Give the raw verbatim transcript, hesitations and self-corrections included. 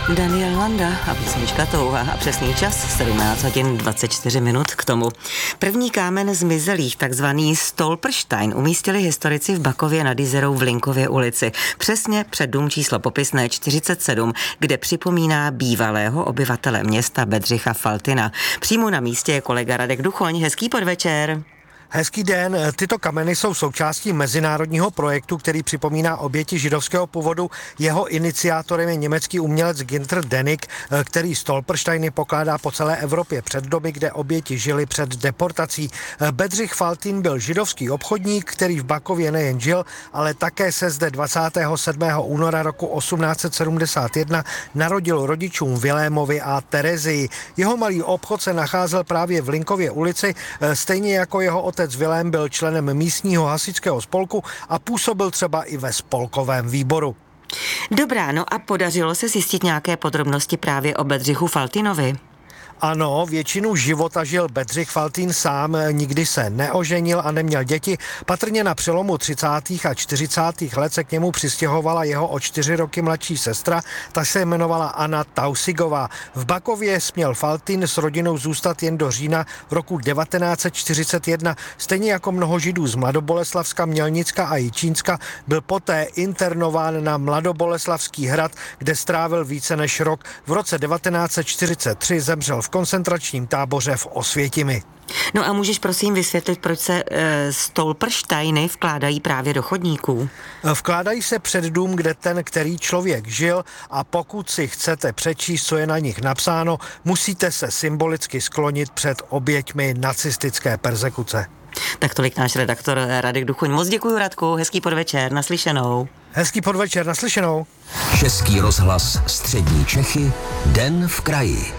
Daniel Landa a písnička Touha a přesný čas sedmnáct hodin dvacet čtyři minut k tomu. První kámen zmizelých, takzvaný Stolperstein, umístili historici v Bakově nad Jizerou v Linkově ulici. Přesně před dům číslo popisné čtyřicet sedm, kde připomíná bývalého obyvatele města Bedřicha Faltina. Přímo na místě je kolega Radek Duchoň. Hezký podvečer. Hezký den. Tyto kameny jsou součástí mezinárodního projektu, který připomíná oběti židovského původu. Jeho iniciátorem je německý umělec Ginter Denik, který Stolpersteiny pokládá po celé Evropě před doby, kde oběti žili před deportací. Bedřich Faltin byl židovský obchodník, který v Bakově nejen žil, ale také se zde dvacátého sedmého února roku osmnáct set sedmdesát jedna narodil rodičům Vilémovi a Terezii. Jeho malý obchod se nacházel právě v Linkově ulici, stejně jako jeho otec Otec Vilém byl členem místního hasičského spolku a působil třeba i ve spolkovém výboru. Dobrá, no a podařilo se zjistit nějaké podrobnosti právě o Bedřichu Faltinovi? Ano, většinu života žil Bedřich Faltin sám, nikdy se neoženil a neměl děti. Patrně na přelomu třicátých a čtyřicátých let se k němu přistěhovala jeho o čtyři roky mladší sestra, ta se jmenovala Anna Tausigová. V Bakově směl Faltin s rodinou zůstat jen do října roku devatenáct set čtyřicet jedna. Stejně jako mnoho Židů z Mladoboleslavska, Mělnicka a Jičínska byl poté internován na Mladoboleslavský hrad, kde strávil více než rok. V roce devatenáct set čtyřicet tři zemřel v koncentračním táboře v Osvětimi. No a můžeš prosím vysvětlit, proč se e, Stolpersteiny vkládají právě do chodníků? Vkládají se před dům, kde ten, který člověk žil, a pokud si chcete přečíst, co je na nich napsáno, musíte se symbolicky sklonit před oběťmi nacistické perzekuce. Tak tolik náš redaktor Radek Duchoň. Moc děkuji, Radku, hezký podvečer, naslyšenou. Hezký podvečer, naslyšenou. Český rozhlas Střední Čechy, Den v kraji.